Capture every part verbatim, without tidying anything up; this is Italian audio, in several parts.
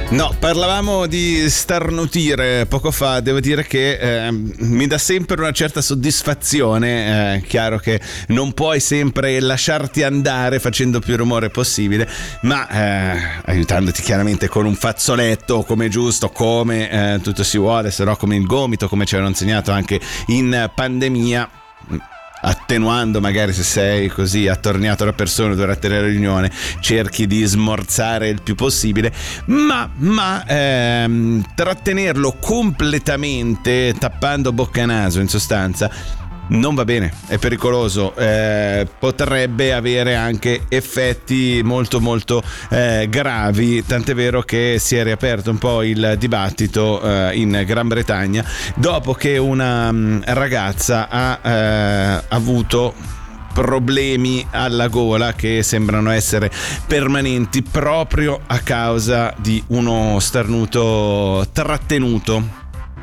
No, parlavamo di starnutire poco fa. Devo dire che eh, mi dà sempre una certa soddisfazione. Eh, chiaro che non puoi sempre lasciarti andare facendo più rumore possibile, ma eh, aiutandoti chiaramente con un fazzoletto, come giusto, come eh, tutto si vuole, se no come il gomito, come ci hanno insegnato anche in pandemia, attenuando magari se sei così attorniato da persone durante la riunione, cerchi di smorzare il più possibile, ma, ma ehm, trattenerlo completamente tappando bocca e naso in sostanza non va bene, è pericoloso, eh, potrebbe avere anche effetti molto molto eh, gravi, tant'è vero che si è riaperto un po' il dibattito eh, in Gran Bretagna dopo che una mh, ragazza ha eh, avuto problemi alla gola che sembrano essere permanenti proprio a causa di uno starnuto trattenuto.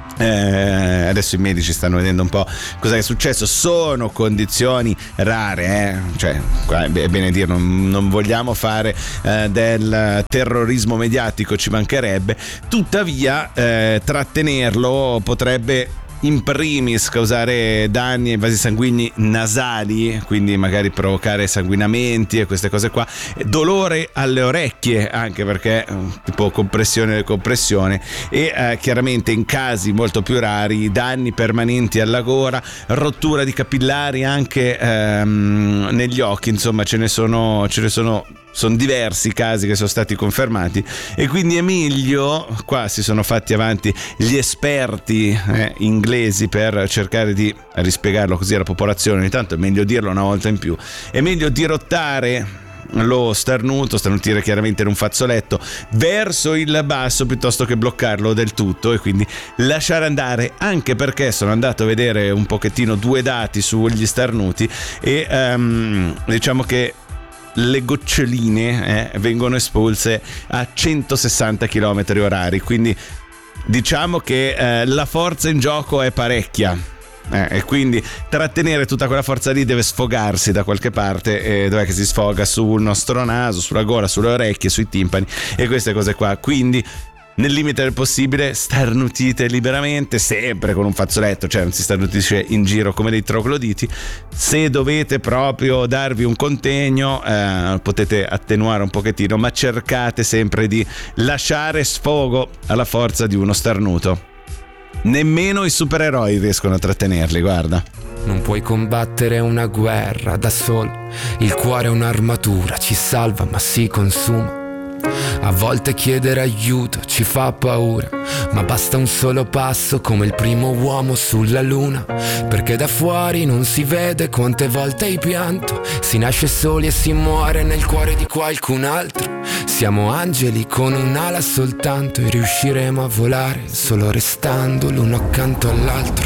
Eh, adesso i medici stanno vedendo un po' cosa è successo. Sono condizioni rare, eh? Cioè, è bene dire, non, non vogliamo fare eh, del terrorismo mediatico, ci mancherebbe. Tuttavia eh, trattenerlo potrebbe in primis causare danni ai vasi sanguigni nasali, quindi magari provocare sanguinamenti e queste cose qua, dolore alle orecchie anche perché tipo compressione e compressione, e eh, chiaramente in casi molto più rari danni permanenti alla gola, rottura di capillari anche ehm, negli occhi. Insomma ce ne sono ce ne sono sono diversi casi che sono stati confermati, e quindi Emilio, qua si sono fatti avanti gli esperti eh, inglesi per cercare di rispiegarlo così alla popolazione. Ogni tanto è meglio dirlo una volta in più, è meglio dirottare lo starnuto, starnutire chiaramente in un fazzoletto verso il basso piuttosto che bloccarlo del tutto, e quindi lasciare andare, anche perché sono andato a vedere un pochettino due dati sugli starnuti e um, diciamo che le goccioline eh, vengono espulse a centosessanta chilometri orari, quindi diciamo che eh, la forza in gioco è parecchia. Eh, e quindi trattenere tutta quella forza lì deve sfogarsi da qualche parte, e dov'è che si sfoga? Sul nostro naso, sulla gola, sulle orecchie, sui timpani e queste cose qua. Quindi nel limite del possibile starnutite liberamente, sempre con un fazzoletto, cioè non si starnutisce in giro come dei trogloditi. Se dovete proprio darvi un contegno eh, potete attenuare un pochettino, ma cercate sempre di lasciare sfogo alla forza di uno starnuto. Nemmeno i supereroi riescono a trattenerli, guarda. Non puoi combattere una guerra da solo, il cuore è un'armatura, ci salva ma si consuma. A volte chiedere aiuto ci fa paura, ma basta un solo passo come il primo uomo sulla luna, perché da fuori non si vede quante volte hai pianto, si nasce soli e si muore nel cuore di qualcun altro. Siamo angeli con un'ala soltanto e riusciremo a volare solo restando l'uno accanto all'altro.